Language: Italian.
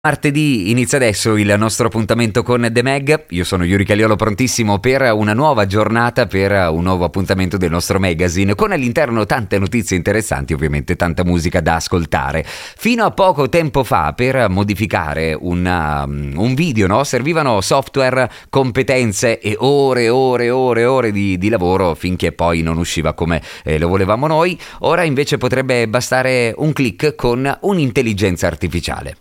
Martedì inizia adesso il nostro appuntamento con The Mag. Io sono Yuri Caliolo, prontissimo per una nuova giornata, per un nuovo appuntamento del nostro magazine, con all'interno tante notizie interessanti, ovviamente tanta musica da ascoltare. Fino a poco tempo fa, per modificare un video, no? Servivano software, competenze e ore di lavoro finché poi non usciva come lo volevamo noi. Ora invece potrebbe bastare un click con un'intelligenza artificiale.